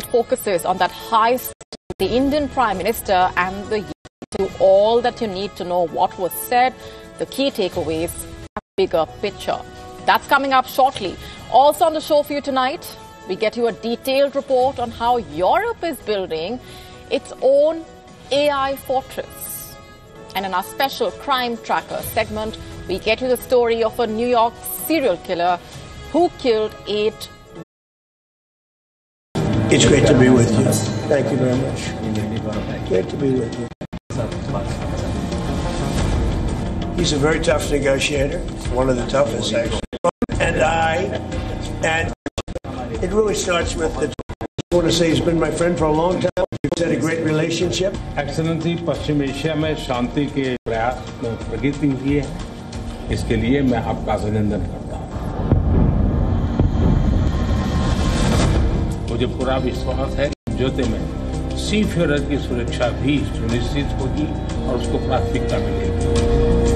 focuses on that high the Indian Prime Minister and the to all that you need to know what was said, the key takeaways, bigger picture. That's coming up shortly. Also on the show for you tonight, we get you a detailed report on how Europe is building its own AI fortress. And in our special crime tracker segment, we get you the story of a New York serial killer who killed 8. It's great to be with you. Thank you very much. Great to be with you. He's a very tough negotiator, one of the toughest actually. And it really starts with the. I want to say he's been my friend for a long time. We've had a great relationship. Excellency, Paschim Asia में शांति के प्रयास में प्रगति हुई है. इसके लिए मैं आपका अभिनंदन करता हूं. मुझे पूरा विश्वास है कि समझौते में सीफेरर की सुरक्षा भी सुनिश्चित होगी और उसको प्राथमिकता मिलेगी.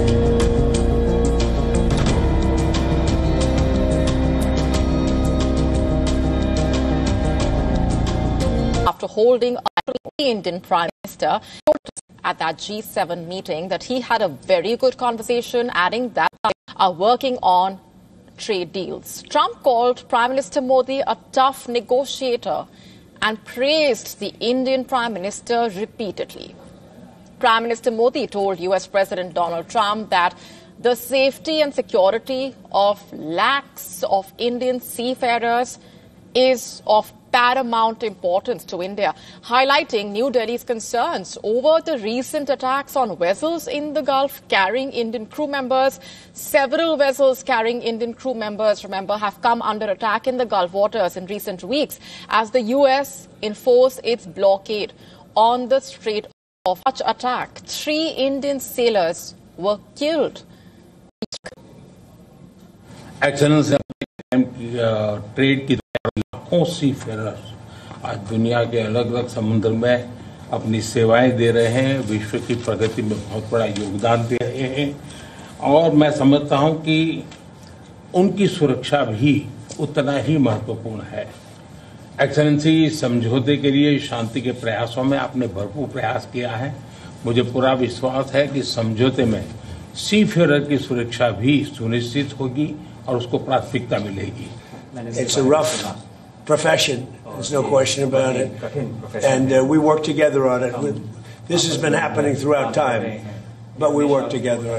After holding the Indian Prime Minister at that G7 meeting that he had a very good conversation, adding that are working on trade deals. Trump called Prime Minister Modi a tough negotiator and praised the Indian Prime Minister repeatedly. Prime Minister Modi told US President Donald Trump that the safety and security of lakhs of Indian seafarers is of paramount importance to India, highlighting New Delhi's concerns over the recent attacks on vessels in the Gulf carrying Indian crew members. Several vessels carrying Indian crew members, remember, have come under attack in the Gulf waters in recent weeks as the US enforced its blockade on the Strait of such attack. 3 Indian sailors were killed. Excellency, trade की लाखों seafarers आज दुनिया के अलग अलग समुद्र में अपनी सेवाएं दे रहे हैं, विश्व की प्रगति में बहुत बड़ा योगदान दे रहे हैं और मैं समझता हूं कि उनकी सुरक्षा भी उतना ही महत्वपूर्ण है. एक्सेलेंसी, समझौते के लिए शांति के प्रयासों में आपने भरपूर प्रयास किया है. मुझे पूरा विश्वास है कि समझौते में सीफेरर की सुरक्षा भी सुनिश्चित होगी और उसको प्राथमिकता मिलेगी. It's a rough profession, there's no question about it. And we work together on it. This has been happening throughout time, but we work together on it.